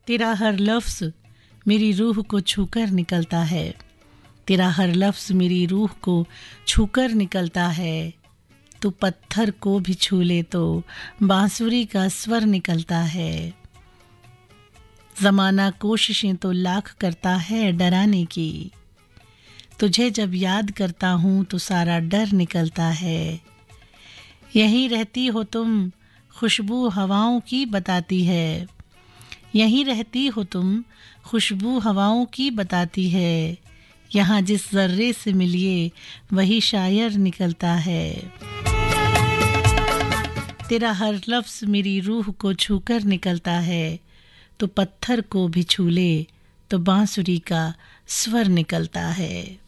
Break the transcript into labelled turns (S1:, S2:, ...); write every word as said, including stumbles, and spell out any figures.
S1: तेरा हर लफ्ज़ मेरी रूह को छूकर निकलता है, तेरा हर लफ्ज़ मेरी रूह को छूकर निकलता है। तू पत्थर को भी छू ले तो बांसुरी का स्वर निकलता है। ज़माना कोशिशें तो लाख करता है डराने की, तुझे जब याद करता हूँ तो सारा डर निकलता है। यहीं रहती हो तुम खुशबू हवाओं की बताती है, यहीं रहती हो तुम खुशबू हवाओं की बताती है। यहाँ जिस ज़र्रे से मिलिए वही शायर निकलता है। तेरा हर लफ्ज़ मेरी रूह को छूकर निकलता है, तो पत्थर को भी छू ले तो बांसुरी का स्वर निकलता है।